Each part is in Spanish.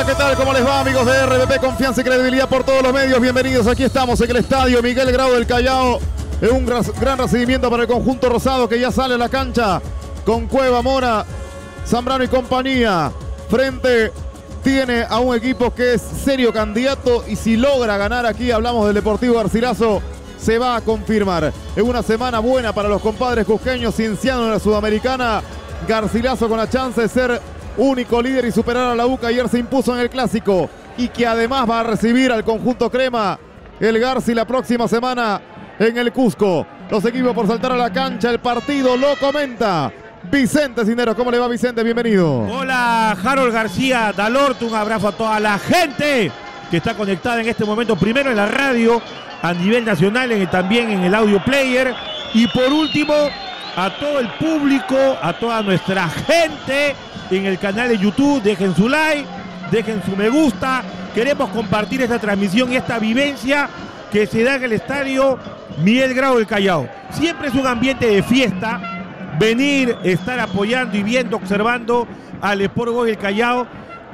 Hola, ¿qué tal? ¿Cómo les va, amigos de RPP? Confianza y credibilidad por todos los medios. Bienvenidos, aquí estamos en el estadio Miguel Grau del Callao. Es un gran recibimiento para el conjunto rosado que ya sale a la cancha con Cueva, Mora, Zambrano y compañía. Frente tiene a un equipo que es serio candidato y si logra ganar aquí, hablamos del Deportivo Garcilaso, se va a confirmar. Es una semana buena para los compadres cusqueños, ciencianos en la Sudamericana. Garcilaso con la chance de ser único líder y superar a la UCA. Ayer se impuso en el Clásico y que además va a recibir al conjunto crema el Garci la próxima semana en el Cusco. Los equipos por saltar a la cancha, el partido lo comenta Vicente Cisneros. ¿Cómo le va, Vicente? Bienvenido. Hola, Harold García Dalorto, un abrazo a toda la gente que está conectada en este momento, primero en la radio, a nivel nacional, también en el audio player, y por último, a todo el público, a toda nuestra gente en el canal de YouTube. Dejen su like, dejen su me gusta. Queremos compartir esta transmisión y esta vivencia que se da en el estadio Miguel Grau del Callao. Siempre es un ambiente de fiesta venir, estar apoyando y viendo, observando al Sport Boys del Callao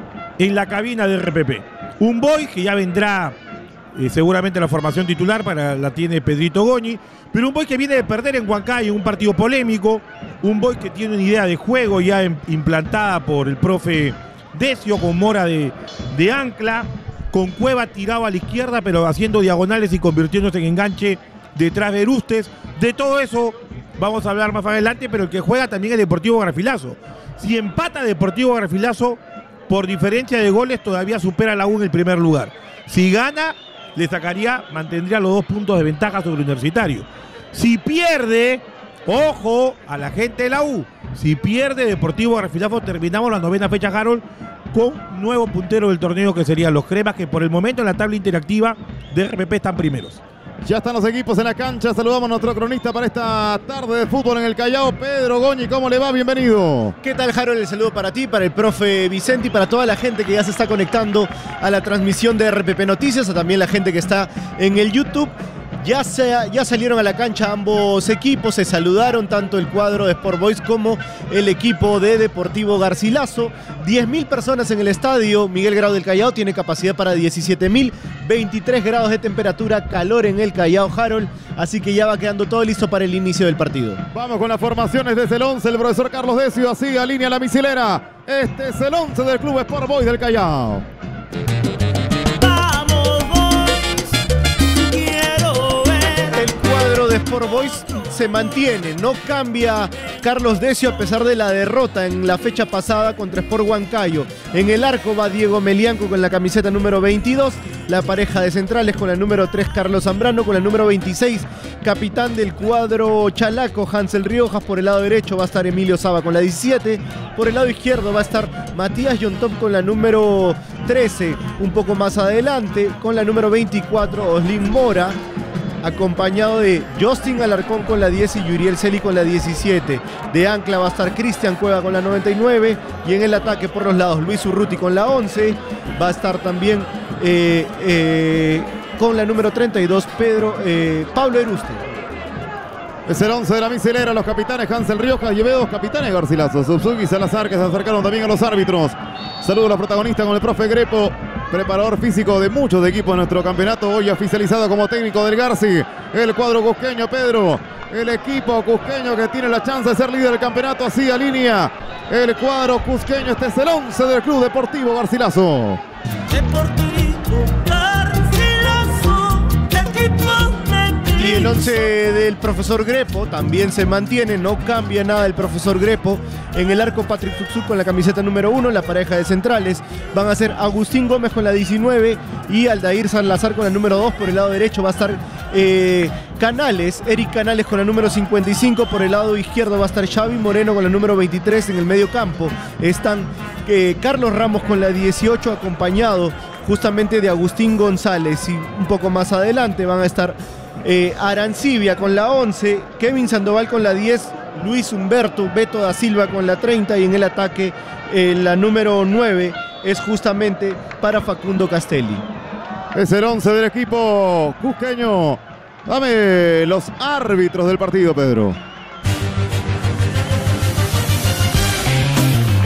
en la cabina de RPP. Un Boys que ya vendrá seguramente la formación titular, la tiene Pedrito Goñi, pero un Boys que viene de perder en Huancayo, un partido polémico, un Boys que tiene una idea de juego ya implantada por el profe Decio, con Mora de ancla, con Cueva tirado a la izquierda, pero haciendo diagonales y convirtiéndose en enganche detrás de Erustes. De todo eso vamos a hablar más adelante, pero el que juega también es Deportivo Garcilaso. Si empata Deportivo Garcilaso, por diferencia de goles, todavía supera a la U en el primer lugar. Si gana, mantendría los 2 puntos de ventaja sobre el Universitario. Si pierde, ojo a la gente de la U, si pierde Deportivo Garcilaso, terminamos la 9ª fecha, Harold, con nuevo puntero del torneo, que serían los cremas, que por el momento en la tabla interactiva de RPP están primeros. Ya están los equipos en la cancha. Saludamos a nuestro cronista para esta tarde de fútbol en el Callao, Pedro Goñi. ¿Cómo le va? Bienvenido. ¿Qué tal, Harold? El saludo para ti, para el profe Vicente y para toda la gente que ya se está conectando a la transmisión de RPP Noticias, a también la gente que está en el YouTube. Ya salieron a la cancha ambos equipos, se saludaron tanto el cuadro de Sport Boys como el equipo de Deportivo Garcilaso. 10.000 personas en el estadio Miguel Grau del Callao, tiene capacidad para 17.000, 23 grados de temperatura, calor en el Callao, Harold, así que ya va quedando todo listo para el inicio del partido. Vamos con las formaciones desde el 11, el profesor Carlos Decio, así alinea la misilera. Este es el 11 del club Sport Boys del Callao. De Sport Boys se mantiene, no cambia Carlos Decio a pesar de la derrota en la fecha pasada contra Sport Huancayo. En el arco va Diego Melianco con la camiseta número 22, la pareja de centrales con la número 3 Carlos Zambrano, con la número 26 capitán del cuadro chalaco Hansel Riojas. Por el lado derecho va a estar Emilio Saba con la 17, por el lado izquierdo va a estar Matías Yontop con la número 13, un poco más adelante con la número 24 Oslin Mora, acompañado de Justin Alarcón con la 10 y Yuriel Celi con la 17. De ancla va a estar Cristian Cueva con la 99, y en el ataque por los lados Luis Urruti con la 11, va a estar también con la número 32 Pablo Eruste. Es el 11 de la misilera, los capitanes Hansel Riojas, llevé 2 capitanes Garcilaso, Subsugi y Salazar, que se acercaron también a los árbitros. Saludos a los protagonistas con el profe Grepo, preparador físico de muchos equipos de nuestro campeonato, hoy oficializado como técnico del Garci. El cuadro cusqueño, Pedro, el equipo cusqueño que tiene la chance de ser líder del campeonato, así alinea el cuadro cusqueño. Este es el 11 del Club Deportivo Garcilaso. Y el 11 del profesor Grepo también se mantiene, no cambia nada el profesor Grepo. En el arco Patrick Fuxuk con la camiseta número 1, la pareja de centrales van a ser Agustín Gómez con la 19 y Aldair Salazar con la número 2. Por el lado derecho va a estar Eric Canales con la número 55. Por el lado izquierdo va a estar Xavi Moreno con la número 23. En el medio campo están Carlos Ramos con la 18, acompañado justamente de Agustín González, y un poco más adelante van a estar Arancibia con la 11, Kevin Sandoval con la 10, Luis Humberto, Beto da Silva con la 30, y en el ataque la número 9 es justamente para Facundo Castelli. Es el 11 del equipo cusqueño. Dame los árbitros del partido, Pedro.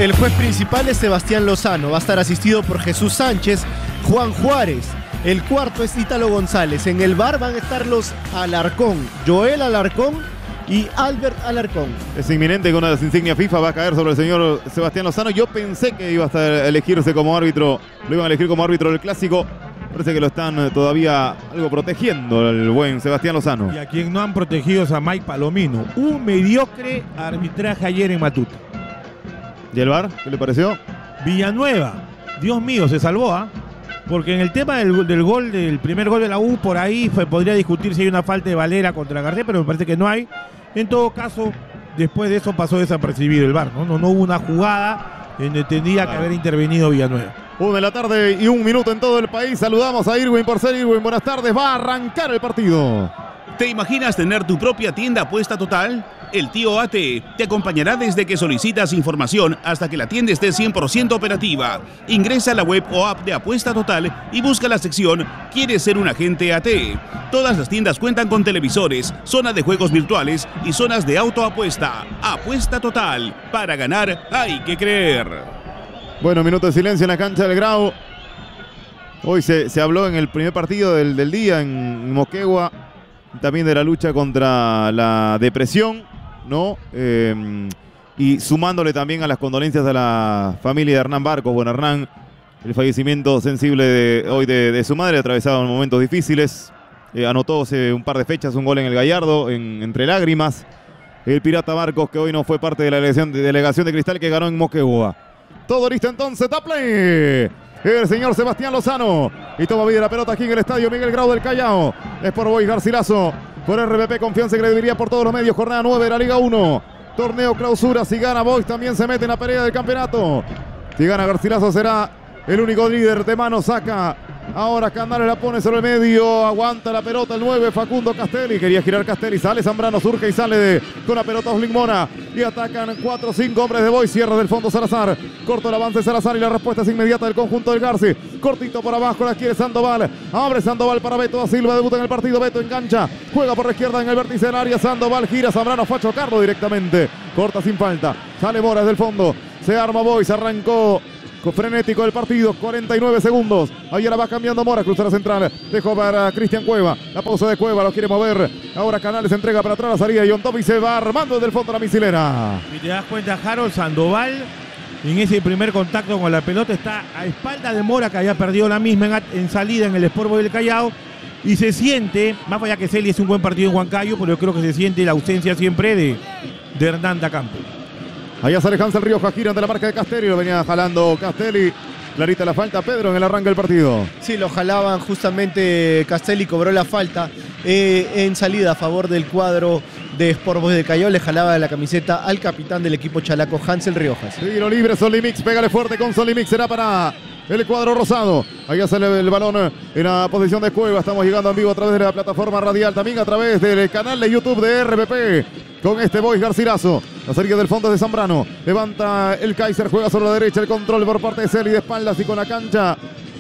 El juez principal es Sebastián Lozano. Va a estar asistido por Jesús Sánchez, Juan Juárez. El cuarto es Ítalo González. En el VAR van a estar los Alarcón, Joel Alarcón y Albert Alarcón. Es inminente que una de las insignias FIFA va a caer sobre el señor Sebastián Lozano. Yo pensé que iba a elegirse como árbitro, lo iban a elegir como árbitro del Clásico. Parece que lo están todavía algo protegiendo el buen Sebastián Lozano. Y a quien no han protegido es a Mike Palomino. Un mediocre arbitraje ayer en Matute. ¿Y el VAR? ¿Qué le pareció? Villanueva, Dios mío, se salvó, ¿ah? Porque en el tema del gol, del primer gol de la U, por ahí podría discutir si hay una falta de Valera contra García, pero me parece que no hay. En todo caso, después de eso pasó desapercibido el VAR, ¿no? No hubo una jugada en donde tendría que haber intervenido Villanueva. 1 de la tarde y 1 minuto en todo el país. Saludamos a Irwin por ser Irwin. Buenas tardes, va a arrancar el partido. ¿Te imaginas tener tu propia tienda Apuesta Total? El tío ATE te acompañará desde que solicitas información hasta que la tienda esté 100% operativa. Ingresa a la web o app de Apuesta Total y busca la sección ¿Quieres ser un agente ATE? Todas las tiendas cuentan con televisores, zonas de juegos virtuales y zonas de autoapuesta. Apuesta Total. Para ganar hay que creer. Bueno, minuto de silencio en la cancha del Grau. Hoy se habló en el primer partido del día en Moquegua también de la lucha contra la depresión, ¿no? Y sumándole también a las condolencias a la familia de Hernán Barcos. Bueno, Hernán, el fallecimiento sensible hoy de su madre, atravesado en momentos difíciles. Anotó hace un par de fechas un gol en el Gallardo, entre lágrimas. El Pirata Barcos, que hoy no fue parte de la delegación de Cristal, que ganó en Moquegua. Todo listo entonces, ¡taple! El señor Sebastián Lozano. Y toma vida la pelota aquí en el estadio Miguel Grau del Callao. Es por Boys Garcilaso. Por RPP, confianza y credibilidad por todos los medios. Jornada 9 de la Liga 1. Torneo clausura. Si gana Boys también se mete en la pelea del campeonato. Si gana Garcilaso será el único líder. De mano saca. Ahora Canales la pone sobre el medio. Aguanta la pelota el 9, Facundo Castelli. Quería girar Castelli. Sale Zambrano, surge y sale con la pelota Oslin Mora. Y atacan 4 o 5 hombres de Boys. Cierra del fondo Salazar. Corto el avance Salazar y la respuesta es inmediata del conjunto del Garci. Cortito por abajo, la quiere Sandoval. Abre Sandoval para Beto da Silva. Debuta en el partido. Beto engancha. Juega por la izquierda en el vértice del área. Sandoval gira. Zambrano fue a chocarlo directamente. Corta sin falta. Sale Mora desde el fondo. Se arma Boys. Arrancó frenético el partido, 49 segundos. Ahí ahora va cambiando Mora, cruza la central. Dejó para Cristian Cueva. La pausa de Cueva, lo quiere mover. Ahora Canales entrega para atrás la salida. John Tobi se va armando desde el fondo la misilera. Si te das cuenta, Harold, Sandoval en ese primer contacto con la pelota está a espalda de Mora, que había perdido la misma en salida en el Sport Boys del Callao. Y se siente, más allá que Celi es un buen partido en Huancayo, pero yo creo que se siente la ausencia siempre de Hernán da Campo. Allá sale Hansel Riojas, gira ante la marca de Castelli. Lo venía jalando Castelli. Clarita la falta, Pedro, en el arranque del partido. Sí, lo jalaban justamente. Castelli cobró la falta en salida a favor del cuadro de Sport Boys de Callao. Le jalaba la camiseta al capitán del equipo chalaco, Hansel Riojas. Tiro libre, Solimix, pégale fuerte con Solimix. Será para el cuadro rosado. Allá sale el balón en la posición de Cueva. Estamos llegando en vivo a través de la plataforma radial, también a través del canal de YouTube de RPP. Con este Boys Garcilaso. La salida del fondo de Zambrano. Levanta el Kaiser, juega sobre la derecha. El control por parte de Celi de espaldas y con la cancha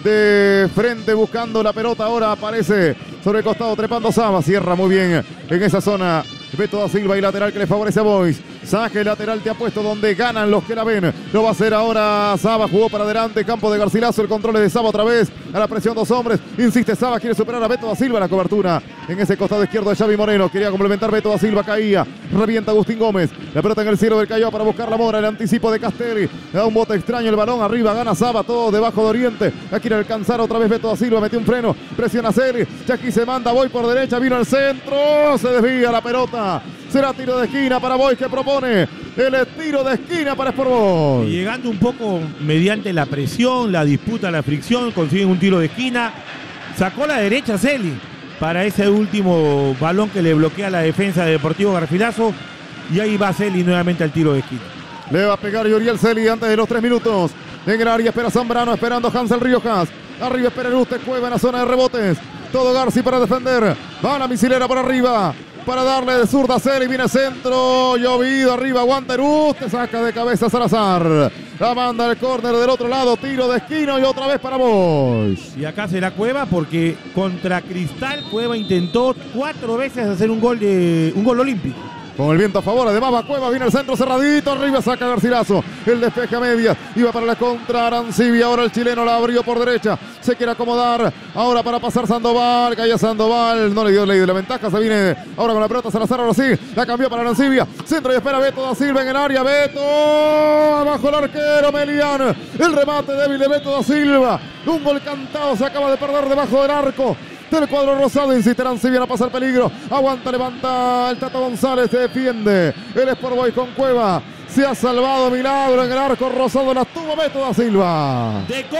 de frente buscando la pelota. Ahora aparece sobre el costado trepando Saba. Cierra muy bien en esa zona Beto da Silva y lateral que le favorece a Boys. Saque lateral te apuesto donde ganan los que la ven. Lo va a hacer ahora Saba. Jugó para adelante. Campo de Garcilaso. El control es de Saba otra vez. A la presión 2 hombres. Insiste Saba. Quiere superar a Beto da Silva. La cobertura en ese costado izquierdo de Xavi Moreno. Quería complementar Beto da Silva. Caía. Revienta Agustín Gómez. La pelota en el cielo del Callao para buscar la Mora. El anticipo de Castelli. Da un bote extraño el balón. Arriba gana Saba. Todo debajo de Oriente. La quiere alcanzar otra vez Beto da Silva. Metió un freno. Presiona Celi. Ya aquí se manda. Boy por derecha. Vino al centro. Se desvía la pelota. Será tiro de esquina para Boys que propone el tiro de esquina para Sport Boys. Y llegando un poco mediante la presión, la disputa, la fricción, consiguen un tiro de esquina. Sacó la derecha Celi para ese último balón que le bloquea la defensa de Deportivo Garcilaso. Y ahí va Celi nuevamente al tiro de esquina. Le va a pegar Yoriel Celi antes de los 3 minutos. En el área espera Zambrano, esperando Hansel Riojas. Arriba espera el Uste Cueva en la zona de rebotes. Todo Garci para defender. Va la misilera por arriba. Para darle de zurda a Celi, viene centro, llovido, arriba, aguanta Eruste, saca de cabeza Salazar. La manda el córner del otro lado, tiro de esquina y otra vez para Boys. Y acá será Cueva porque contra Cristal Cueva intentó 4 veces hacer un gol olímpico. Con el viento a favor, además va Cueva, viene el centro cerradito, arriba saca Garcilaso, el despeje a media, iba para la contra Arancibia, ahora el chileno la abrió por derecha, se quiere acomodar, ahora para pasar Sandoval, calla Sandoval, no le dio la ventaja, se viene ahora con la pelota Salazar, ahora sí, la cambió para Arancibia, centro y espera Beto da Silva en el área, Beto, abajo el arquero Melián, el remate débil de Beto da Silva, un gol cantado, se acaba de perder debajo del arco del cuadro rosado, insiste Arancibia, no pasa el peligro, aguanta, levanta el Tato González, se defiende, el Sport Boys con Cueva, se ha salvado milagro en el arco rosado, la tuvo Beto da Silva.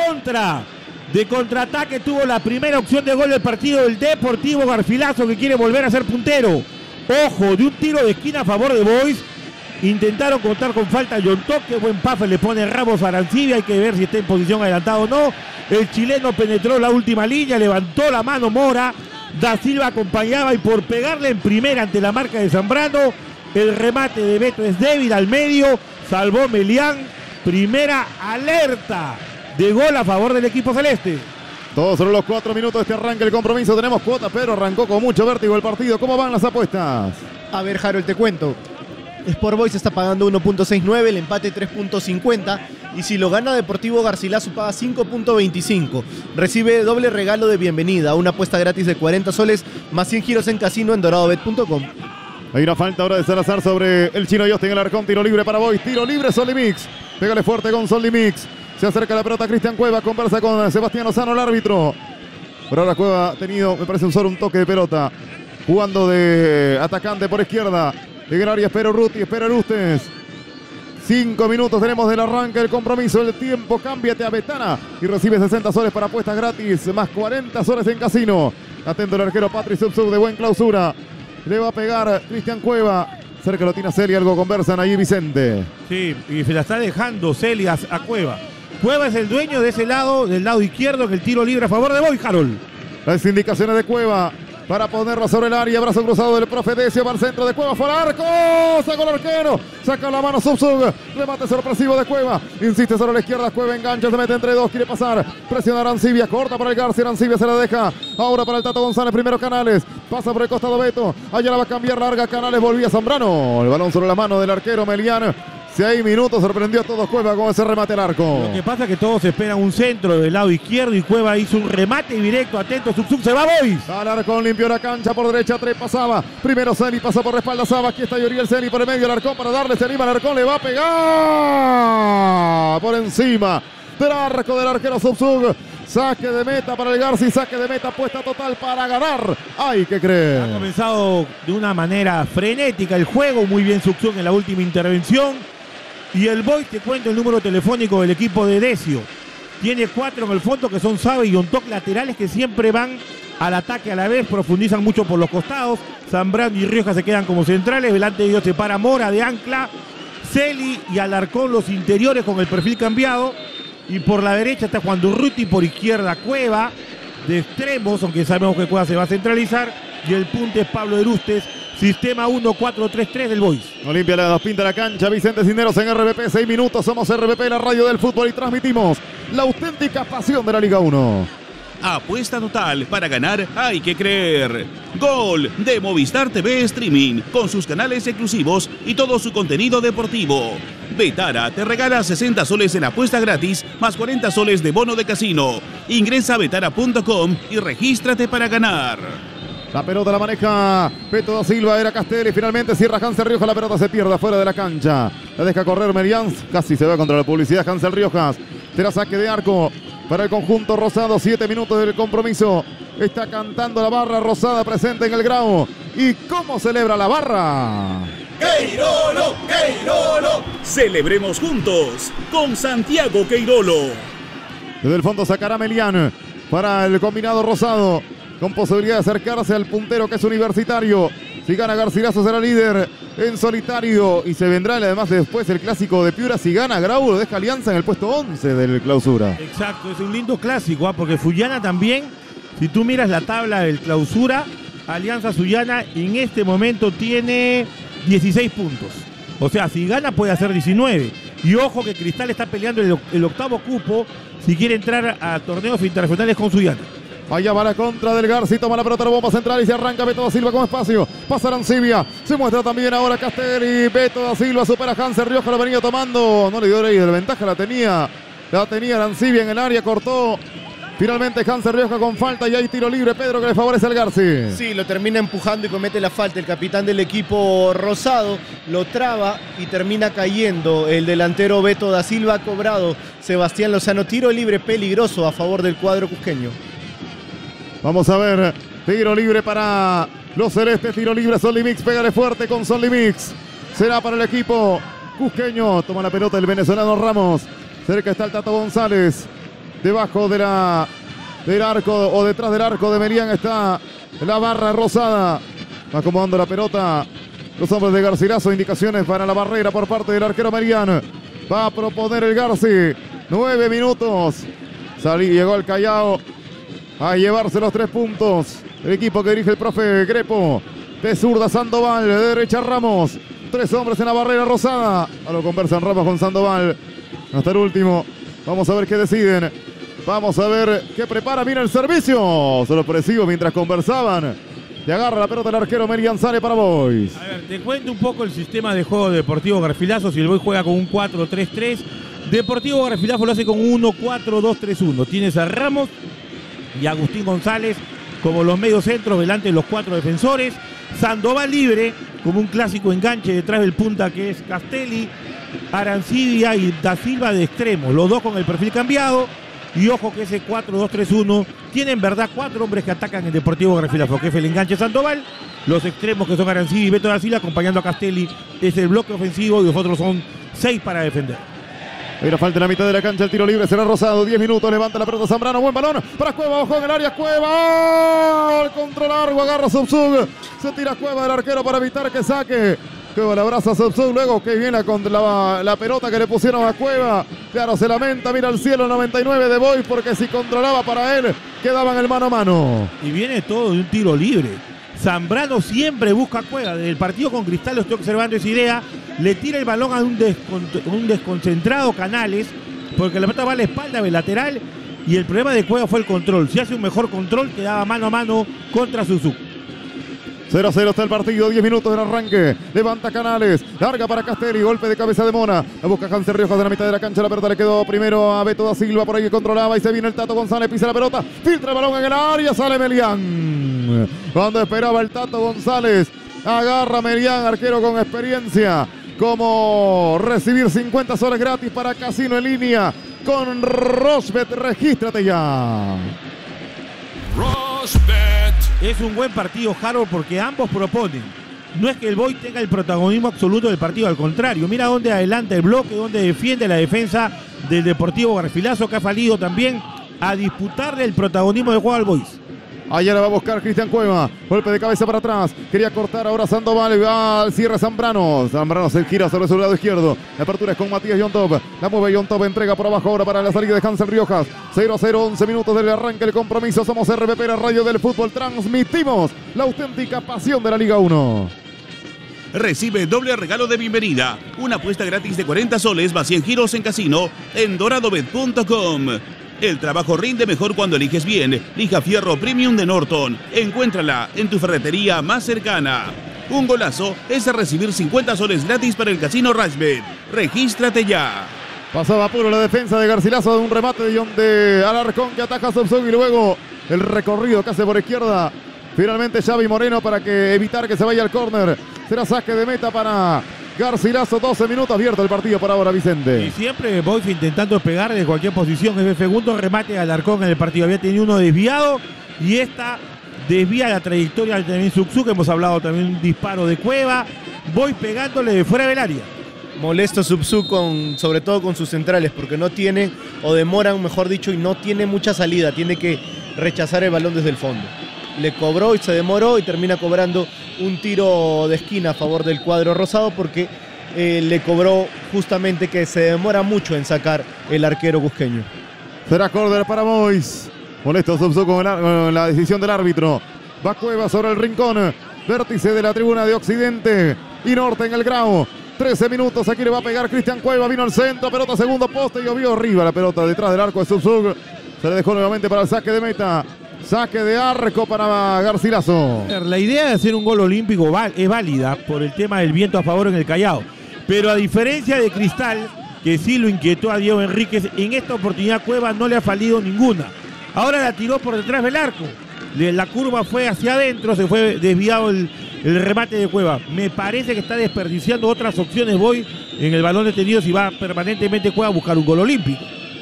De contraataque tuvo la primera opción de gol del partido del Deportivo Garcilaso, que quiere volver a ser puntero. Ojo, de un tiro de esquina a favor de Boys, intentaron contar con falta John Toque, buen pase le pone Ramos a Arancibia, hay que ver si está en posición adelantada o no. El chileno penetró la última línea, levantó la mano Mora, da Silva acompañaba y por pegarle en primera ante la marca de Zambrano, el remate de Beto es débil al medio, salvó Melián, primera alerta de gol a favor del equipo celeste. Todos sobre los 4 minutos de este arranque el compromiso, tenemos cuota, pero arrancó con mucho vértigo el partido. ¿Cómo van las apuestas? A ver, Harold, te cuento. Sport Boys está pagando 1.69, el empate 3.50 y si lo gana Deportivo Garcilaso paga 5.25. Recibe doble regalo de bienvenida, una apuesta gratis de 40 soles más 100 giros en casino en doradobet.com. Hay una falta ahora de Salazar sobre el chino Yoste en el arcón, tiro libre para Boys, tiro libre Solimix, pégale fuerte con Solimix, se acerca la pelota Cristian Cueva, conversa con Sebastián Lozano, el árbitro. Por ahora Cueva ha tenido, me parece, solo un toque de pelota, jugando de atacante por izquierda. En el área espera Urruti, espera Erustes. 5 minutos tenemos del arranque del compromiso. El tiempo, cámbiate a Betana y recibe 60 soles para apuestas gratis, más 40 soles en casino. Atento el arquero Patri Subsub de buen clausura. Le va a pegar Cristian Cueva. Cerca lo tiene Celia, algo conversan ahí Vicente. Sí, y se la está dejando Celia a Cueva. Cueva es el dueño de ese lado, del lado izquierdo, en el tiro libre a favor de Boys, Harold. Las indicaciones de Cueva para ponerla sobre el área, brazo cruzado del profe Decio, va al centro de Cueva, fue al arco, sacó el arquero, saca la mano Subsub, remate sorpresivo de Cueva, insiste sobre la izquierda, Cueva engancha, se mete entre dos, quiere pasar, presiona Arancibia, corta para el García, Arancibia se la deja, ahora para el Tato González, primero Canales, pasa por el costado Beto, allá la va a cambiar larga, Canales volvía Zambrano, el balón sobre la mano del arquero Melián. 6 minutos, sorprendió a todos Cueva con ese remate al arco. Lo que pasa es que todos esperan un centro del lado izquierdo y Cueva hizo un remate directo, atento, Subsub, se va Boys. Al arcón limpió la cancha por derecha, 3 pasaba. Primero Celi, pasó por la espalda Saba, aquí está Yoriel Celi por el medio del arcón para darle, se anima al arcón, le va a pegar por encima del arco del arquero Subsub. Saque de meta para el Garci, saque de meta, apuesta total para ganar. Hay que creer. Ha comenzado de una manera frenética el juego, muy bien Subsub en la última intervención. Y el Boys, te cuento el número telefónico del equipo de Decio. Tiene 4 en el fondo que son Sabe y Yontok, laterales que siempre van al ataque a la vez, profundizan mucho por los costados. Zambrano y Rioja se quedan como centrales, delante de ellos se para Mora de ancla, Celi y Alarcón los interiores con el perfil cambiado. Y por la derecha está Juan Durruti, por izquierda Cueva, de extremos, aunque sabemos que Cueva se va a centralizar. Y el punte es Pablo Erustes. Sistema 1-4-3-3 del Boys. Olimpia le pinta la cancha, Vicente Cisneros en RBP, 6 minutos, somos RBP, la radio del fútbol y transmitimos la auténtica pasión de la Liga 1. Apuesta total, para ganar hay que creer. Gol de Movistar TV Streaming, con sus canales exclusivos y todo su contenido deportivo. Betara te regala 60 soles en apuesta gratis, más 40 soles de bono de casino. Ingresa a betara.com y regístrate para ganar. La pelota la maneja Beto da Silva, era Castelli, finalmente cierra Hansel Riojas, la pelota se pierde afuera de la cancha. La deja correr Melián, casi se va contra la publicidad Hansel Riojas. Será saque de arco para el conjunto rosado, 7 minutos del compromiso. Está cantando la barra rosada presente en el Grau. ¿Y cómo celebra la barra? ¡Queirolo! ¡Queirolo! Celebremos juntos con Santiago Queirolo. Desde el fondo sacará Melián para el combinado rosado, con posibilidad de acercarse al puntero que es Universitario. Si gana Garcilaso será líder en solitario y se vendrá además después el clásico de Piura. Si gana Grau lo deja Alianza en el puesto 11 del clausura. Exacto, es un lindo clásico, porque Sullana también, si tú miras la tabla del clausura, Alianza Sullana en este momento tiene 16 puntos. O sea, si gana puede hacer 19. Y ojo que Cristal está peleando el octavo cupo si quiere entrar a torneos internacionales con Sullana. Allá va la contra del Garci, toma la pelota, la bomba central y se arranca Beto da Silva con espacio. Pasa Arancibia, se muestra también ahora Castelli. Beto da Silva supera a Hanser Rioja, lo venía tomando. No le dio ahí de la ventaja, la tenía Arancibia en el área, cortó. Finalmente Hanser Rioja con falta y hay tiro libre, Pedro, que le favorece al Garci. Sí, lo termina empujando y comete la falta. El capitán del equipo rosado lo traba y termina cayendo. El delantero Beto da Silva ha cobrado Sebastián Lozano. Tiro libre peligroso a favor del cuadro cusqueño. Vamos a ver, tiro libre para los celestes, tiro libre Solimix, pégale fuerte con Solimix. Será para el equipo cusqueño, toma la pelota el venezolano Ramos. Cerca está el Tato González. Debajo del arco o detrás del arco de Melián está la barra rosada. Va acomodando la pelota los hombres de Garcilaso. Indicaciones para la barrera por parte del arquero Melián. Va a proponer el Garci. 9 minutos. Llegó el Callao a llevarse los 3 puntos. El equipo que dirige el profe Grepo. De zurda Sandoval, de derecha Ramos. 3 hombres en la barrera rosada. A lo conversan Ramos con Sandoval. Hasta el último. Vamos a ver qué deciden. Vamos a ver qué prepara. Mira el servicio. Sorpresivo mientras conversaban. Le agarra la pelota el arquero Melián, sale para Boys. A ver, te cuento un poco el sistema de juego de Deportivo Garcilaso. Si el Boys juega con un 4-3-3, Deportivo Garcilaso lo hace con un 1-4-2-3-1. Tienes a Ramos y a Agustín González como los medios centros delante de los 4 defensores. Sandoval libre como un clásico enganche detrás del punta que es Castelli. Arancibia y da Silva de extremos, los dos con el perfil cambiado. Y ojo que ese 4-2-3-1 tiene en verdad 4 hombres que atacan en Deportivo Garcilaso, que es el enganche Sandoval, los extremos que son Arancibia y Beto da Silva acompañando a Castelli, es el bloque ofensivo y los otros son 6 para defender. Hay una falta en la mitad de la cancha, el tiro libre será Rosado, 10 minutos, levanta la pelota Zambrano, buen balón para Cueva, ojo en el área, Cueva, al contra largo, agarra Subsug, se tira Cueva del arquero para evitar que saque. Cueva le abraza a Subsug, luego que viene con la pelota que le pusieron a Cueva. Claro, se lamenta, mira al cielo 99 de Boy, porque si controlaba para él, quedaban el mano a mano. Y viene todo de un tiro libre. Zambrano siempre busca a Cueva. Desde el partido con Cristal lo estoy observando esa idea. Le tira el balón a un desconcentrado Canales, porque la pelota va a la espalda del lateral. Y el problema de Cueva fue el control. Si hace un mejor control, quedaba mano a mano contra Subsug. 0-0 está el partido, 10 minutos del arranque. Levanta Canales, larga para Castelli, golpe de cabeza de Mona. La busca Hanser Riojas de la mitad de la cancha. La pelota le quedó primero a Beto da Silva, por ahí que controlaba. Y se viene el Tato González, pisa la pelota, filtra el balón en el área, sale Melián. Cuando esperaba el Tato González, agarra Melián, arquero con experiencia. Como recibir 50 soles gratis para Casino en línea con Rochebet. Regístrate ya. Rochebet. Es un buen partido, Harold, porque ambos proponen. No es que el Boy tenga el protagonismo absoluto del partido, al contrario. Mira dónde adelanta el bloque, dónde defiende la defensa del Deportivo Garcilaso, que ha salido también a disputarle el protagonismo del juego al Boys. Allá la va a buscar Cristian Cueva. Golpe de cabeza para atrás. Quería cortar ahora Sandoval. Va al cierre Zambrano. Zambrano se gira sobre su lado izquierdo. La apertura es con Matías Yontov. La mueve Yontov. Entrega por abajo ahora para la salida de Hanser Riojas. 0-0, 11 minutos del arranque. El compromiso. Somos RPP, la radio del fútbol. Transmitimos la auténtica pasión de la Liga 1. Recibe doble regalo de bienvenida. Una apuesta gratis de 40 soles más 100 giros en casino en doradobet.com. El trabajo rinde mejor cuando eliges bien. Lija Fierro Premium de Norton. Encuéntrala en tu ferretería más cercana. Un golazo es recibir 50 soles gratis para el casino Rochebet. Regístrate ya. Pasaba puro la defensa de Garcilaso de un remate de Alarcón que ataca a Subsug y luego el recorrido que hace por izquierda. Finalmente Xavi Moreno para evitar que se vaya al córner. Será saque de meta para Garcilaso. 12 minutos abierto el partido por ahora, Vicente. Y siempre Boys intentando pegar de cualquier posición. Es el segundo remate de Alarcón en el partido. Había tenido uno desviado y esta desvía la trayectoria del también Subsug. Hemos hablado también de un disparo de Cueva. Boys pegándole de fuera del área. Molesto Subsug sobre todo con sus centrales, porque no tienen, o demoran, mejor dicho, y no tiene mucha salida. Tiene que rechazar el balón desde el fondo. Le cobró y se demoró y termina cobrando un tiro de esquina a favor del cuadro rosado, porque le cobró justamente que se demora mucho en sacar el arquero cusqueño. Será córner para Boys. Molesto Subsug con la decisión del árbitro. Va Cueva sobre el rincón. Vértice de la tribuna de Occidente y Norte en el Grau. 13 minutos, aquí le va a pegar Cristian Cueva. Vino al centro, pelota segundo poste, llovió arriba la pelota detrás del arco de Subsug. Se le dejó nuevamente para el saque de meta. Saque de arco para Garcilaso. La idea de hacer un gol olímpico es válida por el tema del viento a favor en el Callao. Pero a diferencia de Cristal, que sí lo inquietó a Diego Enríquez, en esta oportunidad Cueva no le ha falido ninguna. Ahora la tiró por detrás del arco. La curva fue hacia adentro, se fue desviado el remate de Cueva. Me parece que está desperdiciando otras opciones Boy en el balón detenido si va permanentemente Cueva a buscar un gol olímpico.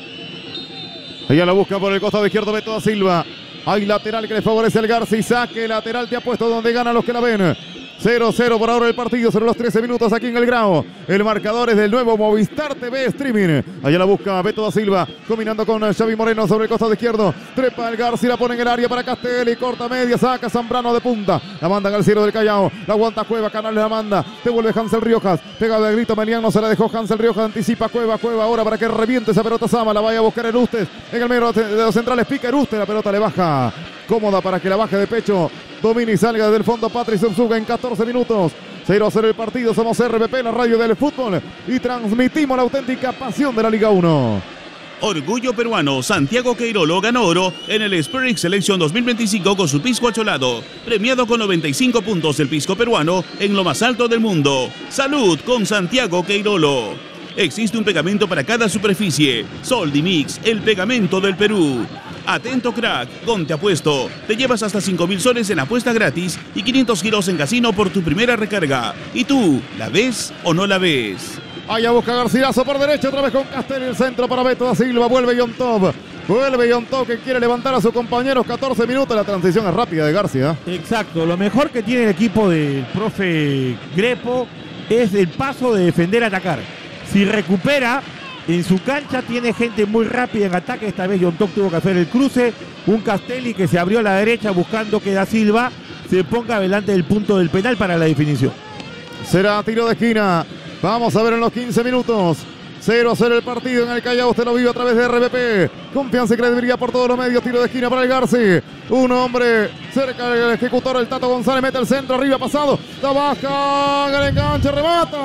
Ella lo busca por el costado izquierdo Beto da Silva. Hay lateral que le favorece al Garci. Saque lateral, te ha puesto donde ganan los que la ven. 0-0 por ahora el partido sobre los 13 minutos aquí en el Grao. El marcador es del nuevo Movistar TV Streaming. Allá la busca Beto da Silva, combinando con Xavi Moreno sobre el costado izquierdo. Trepa el Garci, la pone en el área para Castelli, corta media, saca Zambrano de punta. La manda al cielo del Callao, la aguanta Cueva, Canales la manda, devuelve Hansel Riojas, pega de grito Melián, no se la dejó Hansel Riojas, anticipa Cueva ahora para que reviente esa pelota Sama, la vaya a buscar Erustes, en el medio de los centrales pica Erustes, la pelota le baja, cómoda para que la baje de pecho. Domina y salga desde el fondo Patrick Zubzuga en 14 minutos. 0-0 el partido. Somos RPP, la radio del fútbol. Y transmitimos la auténtica pasión de la Liga 1. Orgullo peruano, Santiago Queirolo ganó oro en el Spirit Selection 2025 con su pisco acholado. Premiado con 95 puntos el pisco peruano en lo más alto del mundo. Salud con Santiago Queirolo. Existe un pegamento para cada superficie. Soldimix, el pegamento del Perú. Atento crack, con Te Apuesto. Te llevas hasta 5.000 soles en apuesta gratis y 500 giros en casino por tu primera recarga. ¿Y tú, la ves o no la ves? Allá busca Garcilaso por derecha, otra vez con Castelli, el centro para Beto da Silva. Vuelve Yontov. Vuelve Yontov que quiere levantar a sus compañeros. 14 minutos, la transición es rápida de García. Exacto, lo mejor que tiene el equipo del profe Grepo es el paso de defender a atacar. Si recupera, en su cancha tiene gente muy rápida en ataque. Esta vez Yontov tuvo que hacer el cruce. Un Castelli que se abrió a la derecha buscando que da Silva se ponga delante del punto del penal para la definición. Será tiro de esquina. Vamos a ver en los 15 minutos. 0-0 el partido en el Callao. Usted lo vive a través de RPP. Confianza y credibilidad por todos los medios. Tiro de esquina para el Garci. Un hombre cerca del ejecutor. El Tato González mete el centro. Arriba pasado. La baja. El enganche.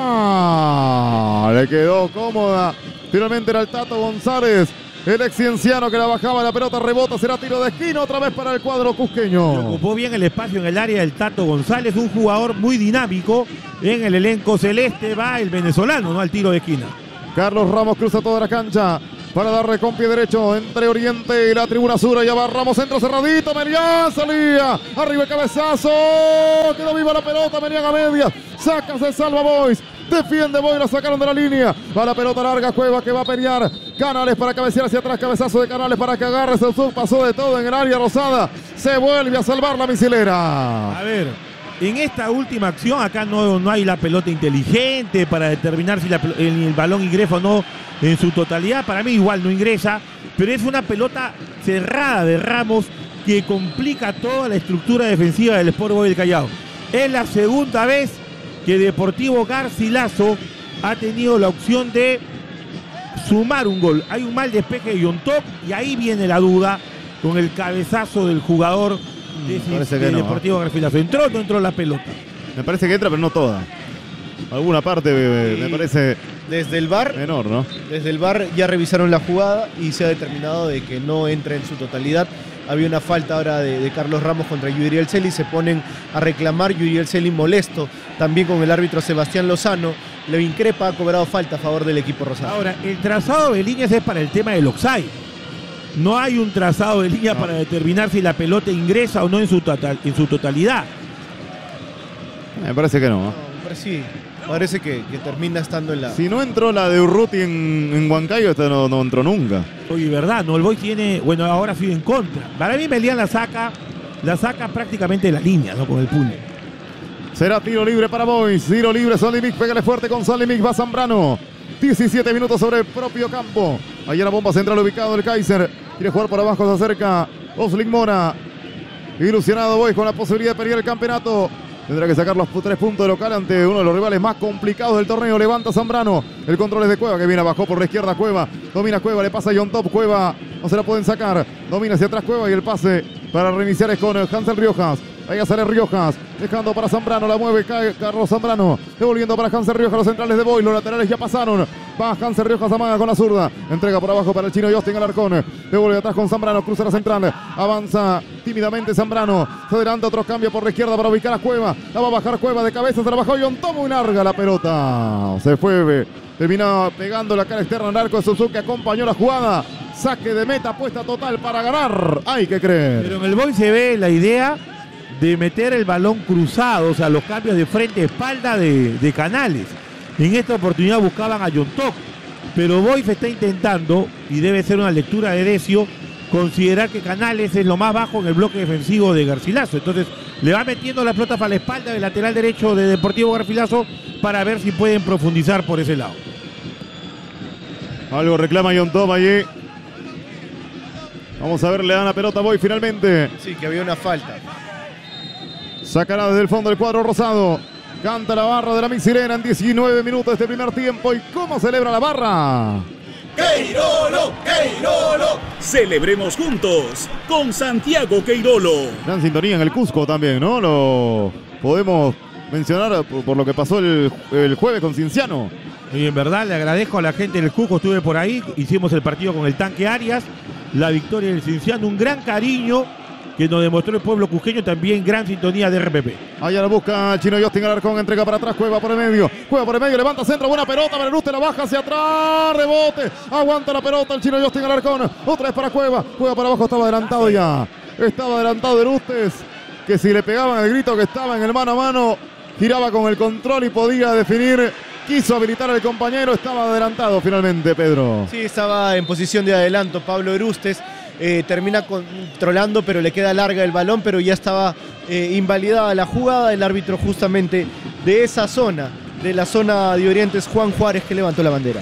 Remata. Le quedó cómoda. Finalmente era el Tato González. El ex cienciano que la bajaba, la pelota rebota, será tiro de esquina otra vez para el cuadro cusqueño. Ocupó bien el espacio en el área del Tato González, un jugador muy dinámico. En el elenco celeste va el venezolano, ¿no? Al tiro de esquina. Carlos Ramos cruza toda la cancha para darle con pie derecho entre Oriente y la tribuna sur. Allá va Ramos, centro cerradito, Melián salía, arriba el cabezazo, quedó viva la pelota, Melián a media, saca, se salva Boys. Defiende Boy, la sacaron de la línea. Va la pelota larga, Cueva que va a pelear. Canales para cabecear hacia atrás. Cabezazo de Canales para que agarre. El sur pasó de todo en el área rosada. Se vuelve a salvar la misilera. A ver, en esta última acción acá no hay la pelota inteligente para determinar si el balón ingresa o no en su totalidad. Para mí igual no ingresa, pero es una pelota cerrada de Ramos que complica toda la estructura defensiva del Sport Boys del Callao. Es la segunda vez que Deportivo Garcilaso ha tenido la opción de sumar un gol. Hay un mal despeje de Yontov y ahí viene la duda con el cabezazo del jugador de Deportivo Garcilaso. ¿Entró o no entró la pelota? Me parece que entra, pero no toda. Alguna parte me parece desde el VAR, menor, ¿no? Desde el VAR ya revisaron la jugada y se ha determinado de que no entra en su totalidad. Había una falta ahora de Carlos Ramos contra Yuriel Celi, se ponen a reclamar. Yuriel Celi molesto también con el árbitro Sebastián Lozano, le increpa, ha cobrado falta a favor del equipo rosado. Ahora, el trazado de líneas es para el tema del offside. No hay un trazado de línea para determinar si la pelota ingresa o no en su totalidad. Me parece que no. No, sí, parece que termina estando en la... Si no entró la de Urruti en Huancayo, esta no entró nunca. Oye, verdad, no, el Boy tiene, bueno, ahora sido en contra. Para mí Melián la saca prácticamente de la línea, ¿no? Con el puño. Será tiro libre para Boys. Tiro libre, Solimix, pégale fuerte con Solimix, va Zambrano. 17 minutos sobre el propio campo. Allá la bomba central ubicado el Kaiser. Quiere jugar por abajo, se acerca Oslin Mora. Ilusionado Boys con la posibilidad de pelear el campeonato. Tendrá que sacar los 3 puntos de local ante uno de los rivales más complicados del torneo. Levanta Zambrano. El control es de Cueva, que viene abajo por la izquierda. Cueva. Domina Cueva. Le pasa a Yontov. Cueva. No se la pueden sacar. Domina hacia atrás Cueva. Y el pase para reiniciar es con Hansel Riojas. Ahí sale Riojas. Dejando para Zambrano. La mueve Carlos Zambrano. Devolviendo para Hansel Riojas. Los centrales de Boy. Los laterales ya pasaron. Va Hanser Riojas, amaga con la zurda. Entrega por abajo para el chino Justin Alarcón. Devuelve atrás con Zambrano. Cruza la central. Avanza tímidamente Zambrano. Se adelanta otro cambio por la izquierda para ubicar a Cueva. La va a bajar Cueva de cabeza. Se la bajó Yontov. Muy larga la pelota. Se fue. Terminó pegando la cara externa al arco de Suzuki. Acompañó la jugada. Saque de meta, apuesta total para ganar. Hay que creer. Pero en el Boys se ve la idea de meter el balón cruzado, o sea, los cambios de frente, espalda de Canales. En esta oportunidad buscaban a Yontov, pero Boys está intentando, y debe ser una lectura de Decio, considerar que Canales es lo más bajo en el bloque defensivo de Garcilaso. Entonces le va metiendo la pelota para la espalda del lateral derecho de Deportivo Garcilaso para ver si pueden profundizar por ese lado. Algo reclama Yontov allí. Vamos a ver, le dan la pelota a Boy finalmente. Sí, que había una falta. Sacará desde el fondo el cuadro rosado. Canta la barra de la Misilena en 19 minutos de este primer tiempo. ¿Y cómo celebra la barra? ¡Queirolo! ¡Queirolo! Celebremos juntos con Santiago Queirolo. Gran sintonía en el Cusco también, ¿no? Lo podemos mencionar por lo que pasó el jueves con Cienciano. Y en verdad le agradezco a la gente del Cusco, estuve por ahí, hicimos el partido con el Tanque Arias, la victoria del Cienciano, un gran cariño que nos demostró el pueblo cusqueño, también gran sintonía de RPP. Allá la busca el chino Justin Alarcón, entrega para atrás, Cueva por el medio, levanta centro, buena pelota, Beneluste la baja hacia atrás, rebote, aguanta la pelota el chino Justin Alarcón, otra vez para Cueva para abajo, estaba adelantado ya, Benelustes, que si le pegaban el grito que estaba en el mano a mano, giraba con el control y podía definir. Quiso habilitar al compañero, estaba adelantado finalmente, Pedro. Sí, estaba en posición de adelanto Pablo Erustes. Termina controlando, pero le queda larga el balón, pero ya estaba invalidada la jugada. El árbitro justamente de esa zona, de la zona de Orientes, Juan Juárez, que levantó la bandera.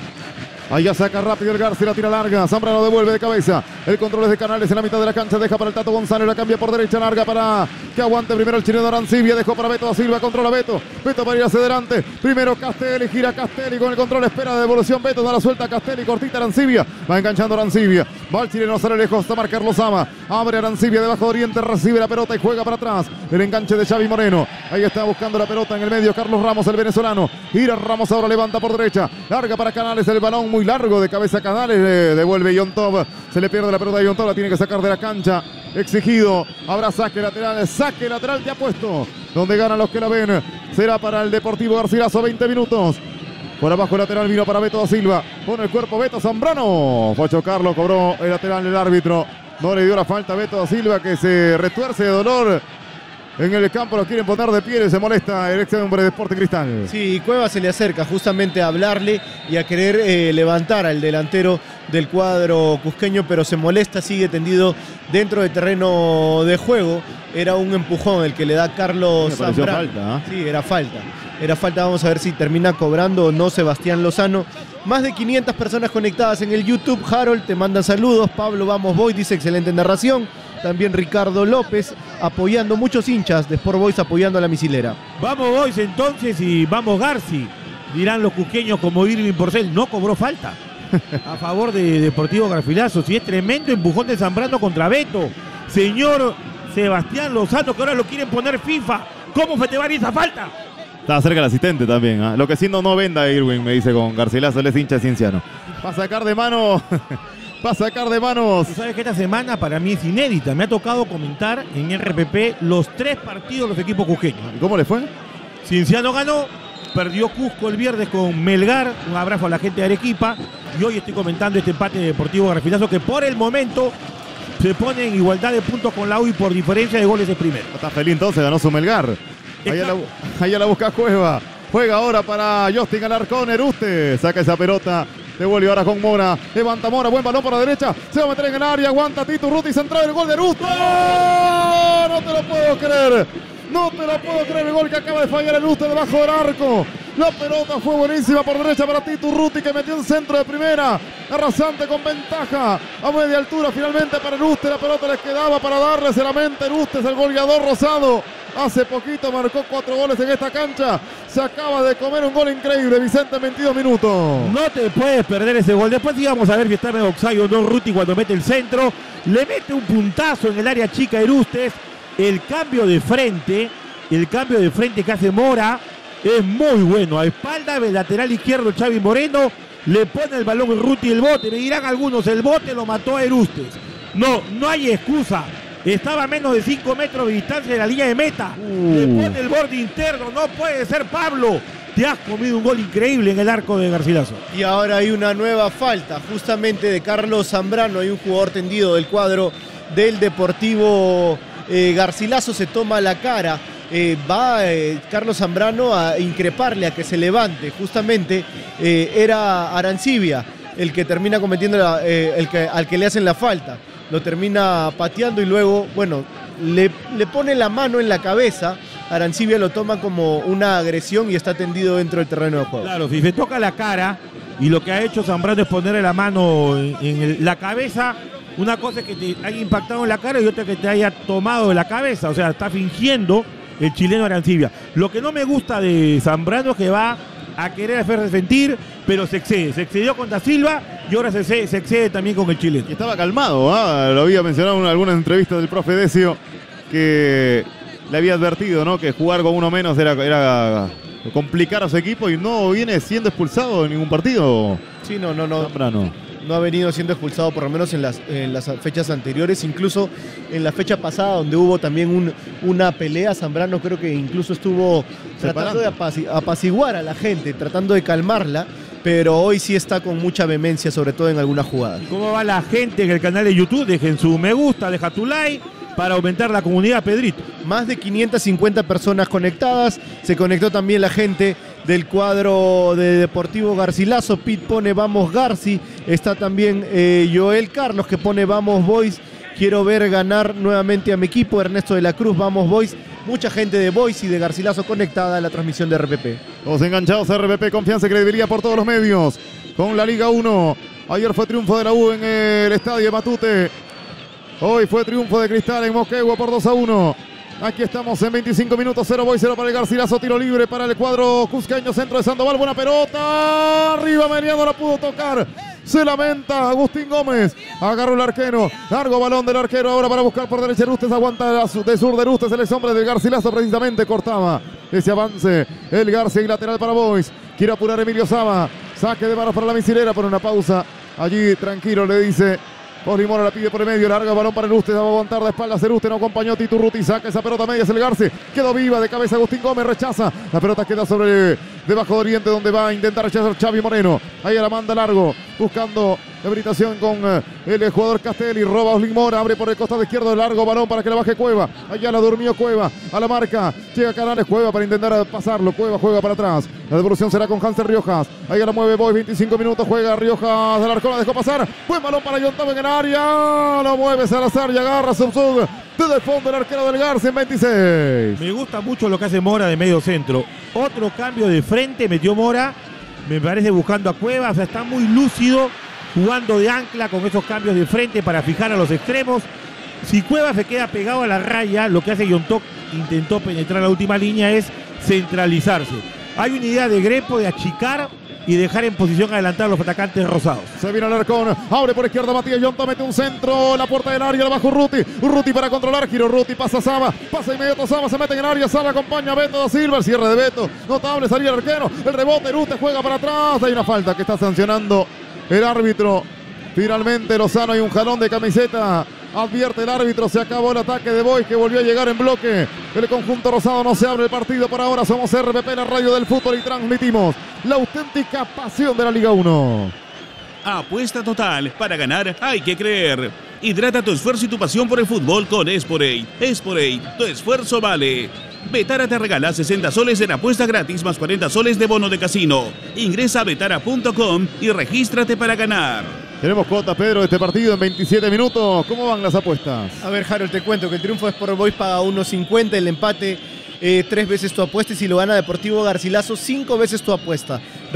Allá saca rápido el García, la tira larga. Zambrano devuelve de cabeza. El control es de Canales en la mitad de la cancha. Deja para el Tato González. La cambia por derecha larga para que aguante primero el chileno Arancibia. Dejó para Beto da Silva. Controla Beto. Beto para ir hacia adelante. Primero Castelli. Gira Castelli con el control. Espera de devolución. Beto da la suelta a Castelli. Cortita Arancibia. Va enganchando Arancibia. Va el chileno, sale lejos. Está Carlos Sama. Abre Arancibia debajo de Oriente. Recibe la pelota y juega para atrás. El enganche de Xavi Moreno. Ahí está buscando la pelota en el medio. Carlos Ramos, el venezolano. Gira Ramos ahora, levanta por derecha. Larga para Canales. El balón muy largo de cabeza Canales. Devuelve Yontov. Se le pierde la pelota de Yontov. La tiene que sacar de la cancha. Exigido. Habrá saque lateral. Saque lateral te ha puesto. Donde ganan los que la ven. Será para el Deportivo Garcilaso. 20 minutos. Por abajo el lateral vino para Beto da Silva. Pone el cuerpo Beto Zambrano. Fue a chocarlo. Cobró el lateral el árbitro. No le dio la falta a Beto da Silva, que se retuerce de dolor. En el campo lo quieren poner de pie y se molesta el ex hombre de Sporting Cristal. Sí, Cueva se le acerca justamente a hablarle y a querer levantar al delantero del cuadro cusqueño, pero se molesta, sigue tendido dentro del terreno de juego. Era un empujón el que le da Carlos Zambrano. Falta, ¿eh? Sí, era falta. Era falta, vamos a ver si termina cobrando o no Sebastián Lozano. Más de 500 personas conectadas en el YouTube. Harold, te mandan saludos. Pablo Vamos Boys dice excelente narración. También Ricardo López apoyando, muchos hinchas de Sport Boys apoyando a la misilera. Vamos Boys entonces y vamos Garci. Dirán los cusqueños como Irving Porcel, no cobró falta a favor de Deportivo Garcilaso. Si es tremendo empujón de Zambrano contra Beto. Señor Sebastián Lozano, que ahora lo quieren poner FIFA. ¿Cómo fue te va esa falta? Estaba cerca el asistente también, ¿eh? Lo que sí no venda Irwin, me dice con Garcilaso, él es hincha de Cienciano. Va a sacar de mano. Va a sacar de manos. Tú sabes que esta semana para mí es inédita. Me ha tocado comentar en RPP los 3 partidos de los equipos cusqueños. ¿Y cómo le fue? Cienciano ganó, perdió Cusco el viernes con Melgar. Un abrazo a la gente de Arequipa. Y hoy estoy comentando este empate de Deportivo Garcilaso que por el momento se pone en igualdad de puntos con la U y por diferencia de goles es primero. Está feliz entonces, ganó su Melgar. Allá la busca Cueva. Juega ahora para Justin Alarcón. Eruste saca esa pelota. Devuelve ahora con Mora. Levanta Mora. Buen balón por la derecha. Se va a meter en el área. Aguanta Tito Ruti. Central el gol de Eruste. ¡Oh! No te lo puedo creer. No te lo puedo creer. El gol que acaba de fallar Eruste debajo del arco. La pelota fue buenísima por derecha para Tito Urruti, que metió un centro de primera. Arrasante con ventaja a media altura finalmente para Eruste. La pelota les quedaba para darles la mente. Eruste es el goleador rosado. Hace poquito marcó 4 goles en esta cancha. Se acaba de comer un gol increíble, Vicente, en 22 minutos. No te puedes perder ese gol. Después íbamos a ver si está en offside o no Ruti cuando mete el centro. Le mete un puntazo en el área chica Erustes. El cambio de frente que hace Mora es muy bueno. A espalda del lateral izquierdo Xavi Moreno, le pone el balón Urruti el bote. Me dirán algunos, el bote lo mató a Erustes. No hay excusa. Estaba a menos de 5 metros de distancia de la línea de meta. Le pone el borde interno, no puede ser, Pablo. Te has comido un gol increíble en el arco de Garcilaso. Y ahora hay una nueva falta, justamente de Carlos Zambrano. Hay un jugador tendido del cuadro del Deportivo Garcilaso, se toma la cara. Va Carlos Zambrano a increparle, a que se levante. Justamente era Arancibia el que termina cometiendo al que le hacen la falta. Lo termina pateando y luego, bueno, le pone la mano en la cabeza. Arancibia lo toma como una agresión y está tendido dentro del terreno de juego. Claro, si se toca la cara y lo que ha hecho Zambrano es ponerle la mano en la cabeza, una cosa es que te haya impactado en la cara y otra que te haya tomado de la cabeza. O sea, está fingiendo el chileno Arancibia. Lo que no me gusta de Zambrano es que va a querer hacerse sentir, pero se excede. Se excedió contra Silva y ahora se excede también con el chileno. Y estaba calmado, lo había mencionado en algunas entrevistas del profe Decio, que le había advertido, ¿no?, que jugar con uno menos era complicar a su equipo y no viene siendo expulsado en ningún partido. Sí, no. Zambrano. No ha venido siendo expulsado, por lo menos en las fechas anteriores, incluso en la fecha pasada donde hubo también una pelea. Zambrano creo que incluso estuvo tratando de apaciguar a la gente, tratando de calmarla, pero hoy sí está con mucha vehemencia, sobre todo en algunas jugadas. ¿Cómo va la gente en el canal de YouTube? Dejen su me gusta, deja tu like para aumentar la comunidad, Pedrito. Más de 550 personas conectadas. Se conectó también la gente del cuadro de Deportivo Garcilaso. Pete pone vamos Garci. Está también Joel Carlos que pone vamos Boys. Quiero ver ganar nuevamente a mi equipo. Ernesto de la Cruz, vamos Boys. Mucha gente de Boys y de Garcilaso conectada a la transmisión de RPP. Todos enganchados a RPP, confianza y credibilidad por todos los medios. Con la Liga 1. Ayer fue triunfo de la U en el estadio Matute. Hoy fue triunfo de Cristal en Moquegua por 2-1. Aquí estamos en 25 minutos, 0 Boys, 0 para el Garcilaso. Tiro libre para el cuadro cusqueño, centro de Sandoval. Buena pelota. Arriba Meriano la pudo tocar. Se lamenta Agustín Gómez. Agarró el arquero. Largo balón del arquero ahora para buscar por derecha. Erustes aguanta de sur de Erustes. El ex hombre del Garcilaso precisamente cortaba ese avance. El Garcia y lateral para Boys. Quiere apurar Emilio Saba. Saque de manos para la misilera. Por una pausa. Allí tranquilo le dice. Polimora la pide por el medio, larga balón para Erustes, va a aguantar de espaldas Erustes, no acompañó Tito Urruti, saca esa pelota media, es el Garci, quedó viva de cabeza Agustín Gómez, rechaza, la pelota queda sobre debajo de Oriente donde va a intentar rechazar Xavi Moreno, ahí la manda largo, buscando habilitación con el jugador Castelli, roba Oslin Mora, abre por el costado izquierdo, largo balón para que la baje Cueva, allá la durmió Cueva, a la marca, llega Canales, Cueva para intentar pasarlo, Cueva juega para atrás, la devolución será con Hanser Riojas, ahí la mueve Boy, 25 minutos, juega Riojas, del arco la dejó pasar, buen balón para John Tome en el área, lo mueve Salazar y agarra Samsung, desde el fondo el arquero del Garza en 26. Me gusta mucho lo que hace Mora de medio centro, otro cambio de frente, metió Mora, me parece buscando a Cueva, o sea, está muy lúcido, jugando de ancla con esos cambios de frente para fijar a los extremos. Si Cueva se queda pegado a la raya, lo que hace Yontok, intentó penetrar la última línea, es centralizarse. Hay una idea de Grepo de achicar y dejar en posición adelantada a los atacantes rosados. Se viene Alarcón, abre por izquierda Matías Yonto, mete un centro, la puerta del área, la baja Urruti para controlar, giro Urruti, pasa Saba, pasa inmediato Saba, se mete en el área, Saba acompaña a Beto da Silva, el cierre de Beto, notable, salía el arquero, el rebote, Urruti juega para atrás, hay una falta que está sancionando el árbitro. Finalmente Lozano, hay un jalón de camiseta. Advierte el árbitro, se acabó el ataque de Boys que volvió a llegar en bloque. El conjunto rosado no se abre el partido por ahora. Somos RPP, la radio del fútbol, y transmitimos la auténtica pasión de la Liga 1. Apuesta total. Para ganar hay que creer. Hidrata tu esfuerzo y tu pasión por el fútbol con Esporade. Esporade, tu esfuerzo vale. Betara te regala 60 soles en apuesta gratis más 40 soles de bono de casino. Ingresa a betara.com y regístrate para ganar. Tenemos cuotas, Pedro, de este partido en 27 minutos. ¿Cómo van las apuestas? A ver, Harold, te cuento que el triunfo de Sport Boys paga 1.50, el empate 3 veces tu apuesta, y si lo gana Deportivo Garcilaso 5 veces tu apuesta.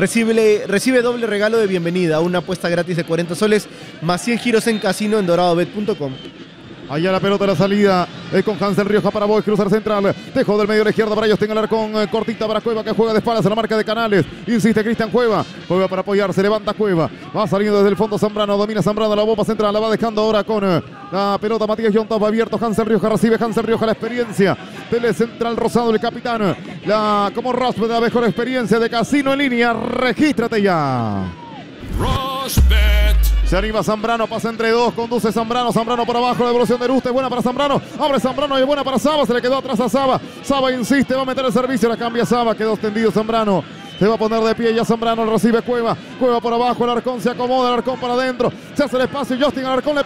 Recibe doble regalo de bienvenida, una apuesta gratis de 40 soles más 100 giros en casino en doradobet.com. Allá la pelota de la salida con Hansel Rioja para Boys, cruzar central. Dejó del medio a la izquierda para Justin Alarcón. Cortita para Cueva que juega de espaldas a la marca de Canales. Insiste Cristian Cueva. Cueva para apoyarse, levanta Cueva. Va saliendo desde el fondo Zambrano. Domina Zambrano la bomba central. La va dejando ahora con la pelota Matías Yontov abierto. Hansel Rioja recibe. Hansel Rioja la experiencia del central Rosado, el capitán. Como Rosbet, la mejor experiencia de casino en línea. Regístrate ya. Rosbet. Se anima Zambrano, pasa entre dos, conduce Zambrano, Zambrano por abajo, la devolución de Eruste, buena para Zambrano, abre Zambrano y buena para Saba, se le quedó atrás a Saba, Saba insiste, va a meter el servicio, la cambia Saba, quedó extendido Zambrano, se va a poner de pie, ya Zambrano recibe Cueva, Cueva por abajo, Alarcón se acomoda, Alarcón para adentro, se hace el espacio, Justin Alarcón le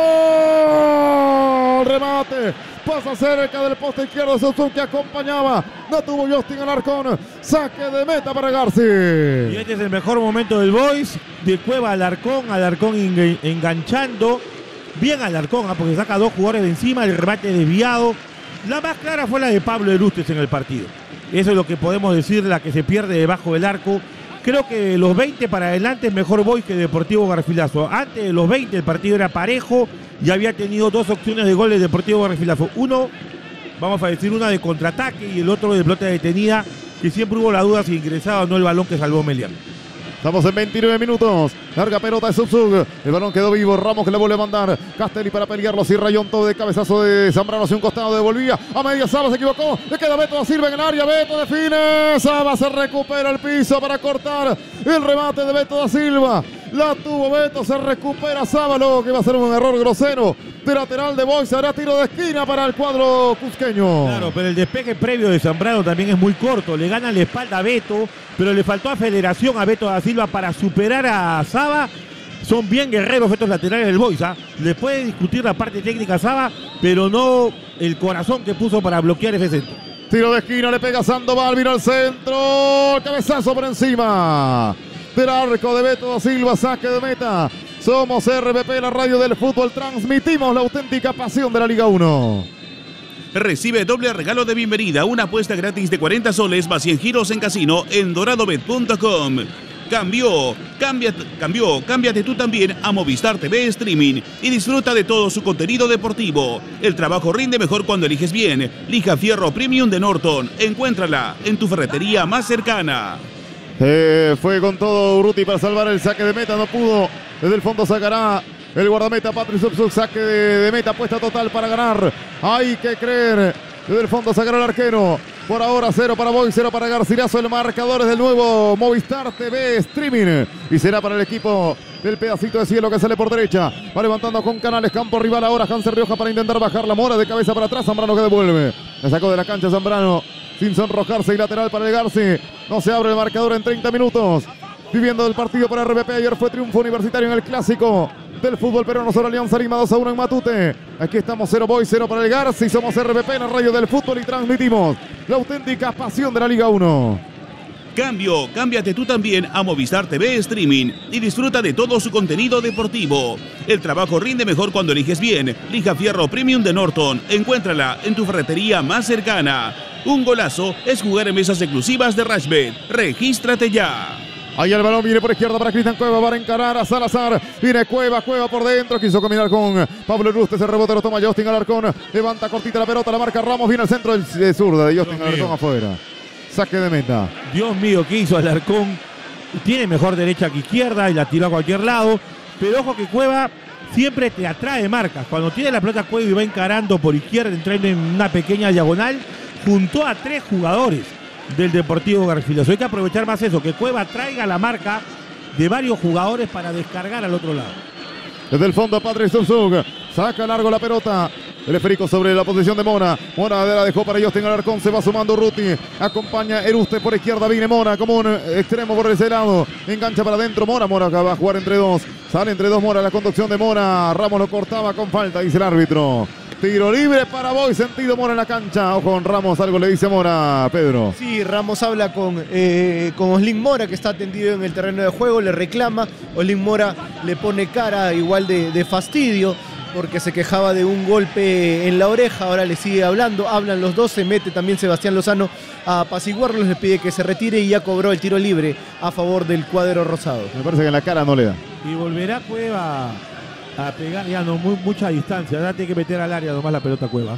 pegó, remate, pasa cerca del poste izquierdo de Susuk que acompañaba, no tuvo Justin Alarcón, saque de meta para Garci. Y este es el mejor momento del Boys, de Cueva a Alarcón, enganchando, bien Alarcón, porque saca dos jugadores de encima, el remate desviado. La más clara fue la de Pablo Erustes en el partido. Eso es lo que podemos decir, la que se pierde debajo del arco. Creo que los 20 para adelante es mejor Boys que Deportivo Garcilaso. Antes de los 20 el partido era parejo y había tenido dos opciones de gol de Deportivo Garcilaso. Uno, vamos a decir, una de contraataque y el otro de pelota detenida, que siempre hubo la duda si ingresaba o no el balón que salvó Melián. Estamos en 29 minutos. Larga pelota de Susuk. El balón quedó vivo. Ramos que le vuelve a mandar. Castelli para pelearlo. Cierra Yontov de cabezazo de Zambrano hacia un costado. Devolvía a media. Saba se equivocó. Le queda Beto da Silva en el área. Beto define. Saba se recupera el piso para cortar el remate de Beto da Silva. La tuvo Beto. Se recupera Saba. Luego que va a ser un error grosero de lateral de Boys. Hará tiro de esquina para el cuadro cusqueño. Claro, pero el despeje previo de Zambrano también es muy corto. Le gana la espalda a Beto, pero le faltó aceleración a Beto da Silva para superar a Saba. Son bien guerreros estos laterales del Boys, ¿ah? Le puede discutir la parte técnica a Saba, pero no el corazón que puso para bloquear ese centro. Tiro de esquina, le pega Sandoval, vino al centro, cabezazo por encima del arco de Beto da Silva, saque de meta. Somos RPP, la radio del fútbol, transmitimos la auténtica pasión de la Liga 1. Recibe doble regalo de bienvenida, una apuesta gratis de 40 soles más 100 giros en casino en doradobet.com. Cámbiate tú también a Movistar TV Streaming y disfruta de todo su contenido deportivo. El trabajo rinde mejor cuando eliges bien. Lija Fierro Premium de Norton. Encuéntrala en tu ferretería más cercana. Fue con todo Urruti para salvar el saque de meta, no pudo. Desde el fondo sacará el guardameta Patrick Susuk, saque de meta, apuesta total para ganar. Hay que creer. Desde el fondo sacará el arquero. Por ahora 0 para Boys, 0 para Garcilaso. El marcador es del nuevo Movistar TV Streaming. Y será para el equipo del pedacito de cielo que sale por derecha. Va levantando con Canales, campo rival ahora. Hansel Rioja para intentar bajar la Mora de cabeza para atrás. Zambrano que devuelve. Le sacó de la cancha Zambrano sin sonrojarse y lateral para el Garci. No se abre el marcador en 30 minutos. Viviendo el partido para RPP. Ayer fue triunfo universitario en el clásico del fútbol peruano sobre Alianza Lima, 2-1 en Matute. Aquí estamos 0 Boys, 0 para el Garci. Somos RPP en la radio del fútbol y transmitimos la auténtica pasión de la Liga 1. Cámbiate tú también a Movistar TV Streaming y disfruta de todo su contenido deportivo. El trabajo rinde mejor cuando eliges bien. Lija Fierro Premium de Norton. Encuéntrala en tu ferretería más cercana. Un golazo es jugar en mesas exclusivas de Rashbet. Regístrate ya. Ahí el balón viene por izquierda para Cristian Cueva, para encarar a Salazar. Viene Cueva por dentro. Quiso combinar con Pablo Erustes. El rebote lo toma Justin Alarcón. Levanta cortita la pelota, la marca Ramos. Viene al centro de zurda de Justin Alarcón afuera. Saque de meta. Dios mío, ¿qué hizo Alarcón? Tiene mejor derecha que izquierda y la tiró a cualquier lado. Pero ojo que Cueva siempre te atrae marcas. Cuando tiene la pelota Cueva y va encarando por izquierda, entrando en una pequeña diagonal, juntó a 3 jugadores del Deportivo Garcilaso. Hay que aprovechar más eso, que Cueva traiga la marca de varios jugadores para descargar al otro lado. Desde el fondo Patrick Susuk saca largo la pelota. El esférico sobre la posición de Mora. Mora la dejó para Justin Alarcón. Se va sumando Ruti. Acompaña Eruste por izquierda. Viene Mora como un extremo por ese lado. Engancha para adentro Mora. Mora que va a jugar entre dos. Sale entre dos Mora. La conducción de Mora. Ramos lo cortaba con falta, dice el árbitro. Tiro libre para Boys, sentido Mora en la cancha. Ojo con Ramos, algo le dice Mora, Pedro. Sí, Ramos habla con Oslin Mora, que está atendido en el terreno de juego, le reclama. Oslin Mora le pone cara igual de fastidio, porque se quejaba de un golpe en la oreja. Ahora le sigue hablando, hablan los dos, se mete también Sebastián Lozano a apaciguarlos, le pide que se retire y ya cobró el tiro libre a favor del cuadro rosado. Me parece que en la cara no le da. Y volverá Cueva a pegar ya no mucha distancia. Ya tiene que meter al área nomás la pelota Cueva.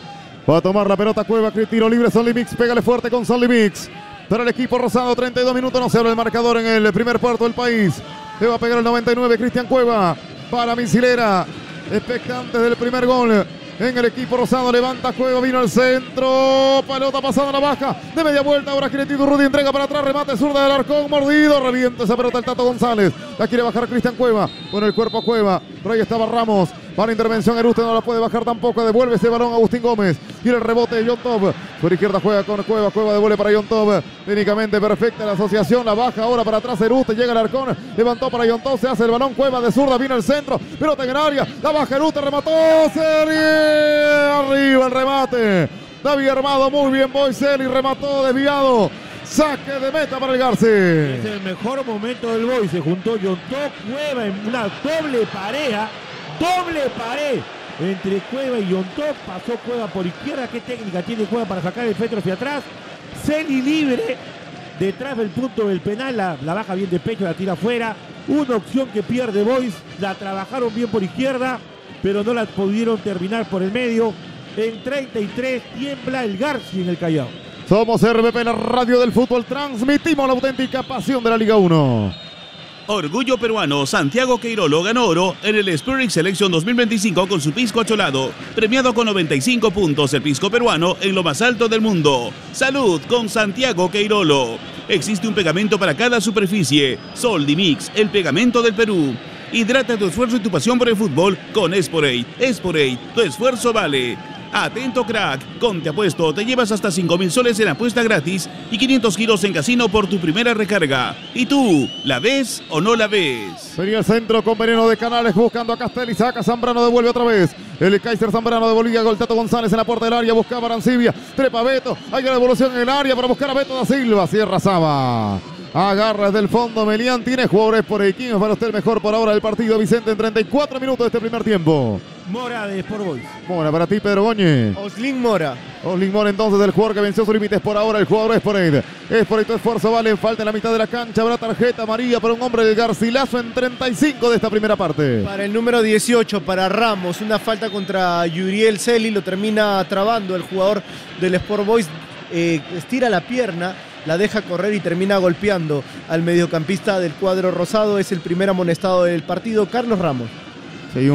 Va a tomar la pelota Cueva, tiro libre Sonly Mix, pégale fuerte con Sonly Mix. Para el equipo rosado, 32 minutos, no se abre el marcador en el primer cuarto del país. Le va a pegar el 99, Cristian Cueva. Para Misilera, expectantes del primer gol. En el equipo rosado levanta Cueva, vino al centro, pelota pasada a la baja, de media vuelta, ahora quiere Tito Rudy, entrega para atrás, remate zurda del Arcón, mordido, revienta esa pelota el Tato González, la quiere bajar Cristian Cueva, con el cuerpo a Cueva, pero ahí estaba Ramos, para intervención Eruste, no la puede bajar tampoco, devuelve ese balón a Agustín Gómez, quiere el rebote de John Top, por izquierda juega con Cueva, Cueva devuelve para John Top, técnicamente perfecta la asociación, la baja ahora para atrás Eruste, llega el Arcón, levantó para John Top, se hace el balón, Cueva de zurda, vino al centro, pelota en el área, la baja Eruste, remató, serie. Arriba el remate. David armado muy bien Boyceli, remató desviado. Saque de meta para el Garci. Es el mejor momento del Boy. Se juntó Yontó, Cueva en una doble pareja. Doble pared entre Cueva y Yontó. Pasó Cueva por izquierda. ¿Qué técnica tiene Cueva para sacar el petro hacia atrás? Celi libre. Detrás del punto del penal. La baja bien de pecho, la tira afuera. Una opción que pierde Boys. La trabajaron bien por izquierda, pero no la pudieron terminar por el medio. En 33 tiembla el Garci en el Callao. Somos RBP, la radio del fútbol. Transmitimos la auténtica pasión de la Liga 1. Orgullo peruano, Santiago Queirolo ganó oro en el Spirit Selection 2025 con su pisco acholado, premiado con 95 puntos el pisco peruano en lo más alto del mundo. Salud con Santiago Queirolo. Existe un pegamento para cada superficie. Soldimix, el pegamento del Perú. Hidrata tu esfuerzo y tu pasión por el fútbol con Esporate. Esporate, tu esfuerzo vale. Atento crack, con Te Apuesto te llevas hasta 5,000 soles en apuesta gratis y 500 giros en casino por tu primera recarga. ¿Y tú, la ves o no la ves? Venía el centro con Veneno de Canales buscando a Castelli, saca Zambrano, devuelve otra vez. El Kaiser Zambrano de Bolivia, gol Tato González en la puerta del área, buscaba a Arancibia, trepa Beto, hay una devolución en el área para buscar a Beto da Silva, cierra Saba. Agarra desde el fondo Melián, tiene jugadores por ahí. ¿Quién es para usted el mejor por ahora del partido, Vicente, en 34 minutos de este primer tiempo? Mora de Sport Boys. Mora para ti, Pedro Goñi. Oslin Mora. Oslin Mora entonces, el jugador que venció sus límites por ahora, el jugador Esporate. Esporate, tu esfuerzo vale, falta en la mitad de la cancha, habrá tarjeta amarilla para un hombre del Garcilaso en 35 de esta primera parte. Para el número 18, para Ramos, una falta contra Yuriel Celi, lo termina trabando el jugador del Sport Boys, estira la pierna, la deja correr y termina golpeando al mediocampista del cuadro rosado. Es el primer amonestado del partido, Carlos Ramos. Sí, hay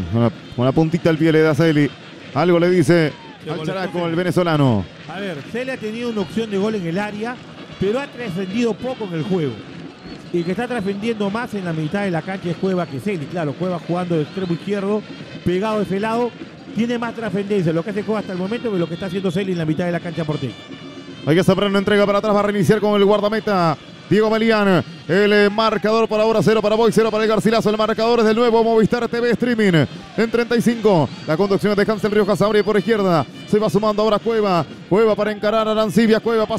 una puntita al pie le da Celi. Algo le dice al characo, el venezolano. A ver, Celi ha tenido una opción de gol en el área, pero ha trascendido poco en el juego. Y que está trascendiendo más en la mitad de la cancha es Cueva que Celi. Claro, Cueva jugando de extremo izquierdo, pegado de ese lado, tiene más trascendencia lo que hace Cueva hasta el momento que lo que está haciendo Celi en la mitad de la cancha porteña. Hay que Zambrano, entrega para atrás, va a reiniciar con el guardameta Diego Melián. El marcador por ahora 0 para Boy, 0 para el Garcilaso. El marcador es del nuevo Movistar TV Streaming. En 35, la conducción es de Hansel Riojas, abre por izquierda. Se va sumando ahora Cueva. Cueva para encarar a Arancibia. Cueva pasa